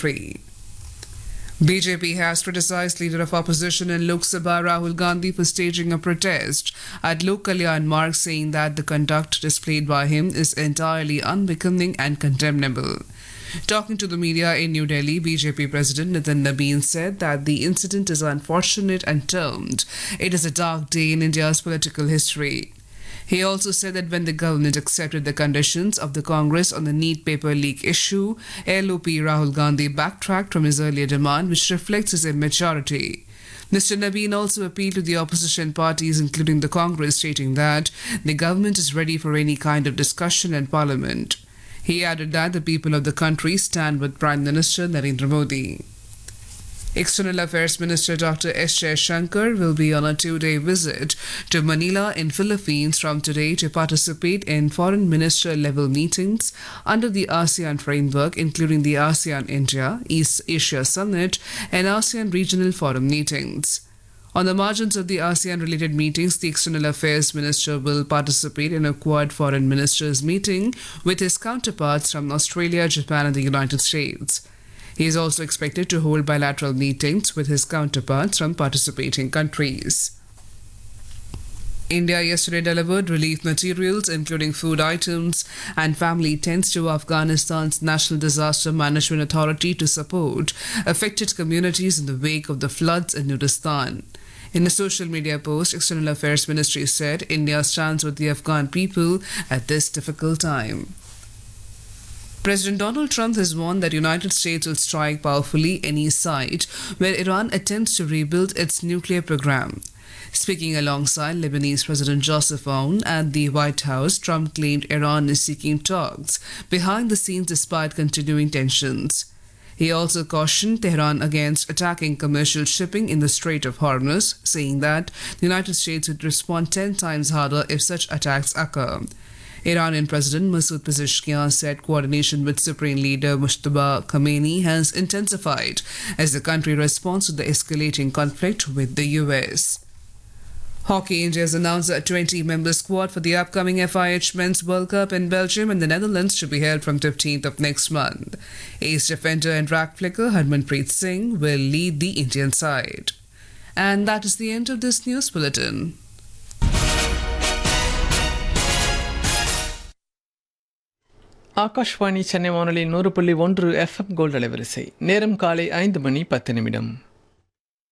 country. BJP has criticized leader of opposition in Lok Sabha Rahul Gandhi for staging a protest at Lok Kalyan Marg, saying that the conduct displayed by him is entirely unbecoming and condemnable. Talking to the media in New Delhi, BJP President Nitin Nabin said that the incident is unfortunate and termed it is a dark day in India's political history. He also said that when the government accepted the conditions of the Congress on the NEET paper leak issue, LOP Rahul Gandhi backtracked from his earlier demand, which reflects his immaturity. Mr. Nabin also appealed to the opposition parties, including the Congress, stating that the government is ready for any kind of discussion in Parliament. He added that the people of the country stand with Prime Minister Narendra Modi. External Affairs Minister Dr. S. Jaishankar will be on a 2-day visit to Manila in Philippines from today to participate in foreign minister level meetings under the ASEAN framework, including the ASEAN India East Asia Summit and ASEAN Regional Forum meetings. On the margins of the ASEAN-related meetings, the External Affairs Minister will participate in a Quad Foreign Ministers meeting with his counterparts from Australia, Japan and the United States. He is also expected to hold bilateral meetings with his counterparts from participating countries. India yesterday delivered relief materials, including food items and family tents, to Afghanistan's National Disaster Management Authority to support affected communities in the wake of the floods in Nurdistan. In a social media post, External Affairs Ministry said India stands with the Afghan people at this difficult time. President Donald Trump has warned that the United States will strike powerfully any site where Iran attempts to rebuild its nuclear program. Speaking alongside Lebanese President Joseph Aoun at the White House, Trump claimed Iran is seeking talks behind the scenes despite continuing tensions. He also cautioned Tehran against attacking commercial shipping in the Strait of Hormuz, saying that the United States would respond 10 times harder if such attacks occur. Iranian President Masoud Pezeshkian said coordination with Supreme Leader Mujtaba Khamenei has intensified as the country responds to the escalating conflict with the US. Hockey India has announced a 20-member squad for the upcoming FIH Men's World Cup in Belgium and the Netherlands to be held from 15th of next month. Ace defender and rack flicker Harmanpreet Singh will lead the Indian side. And that is the end of this news bulletin. Akashvani Chennai வானொலி 100.1 FM gold அலைவரிசை. நேரம் காலை 5 மணி 10 நிமிடம்.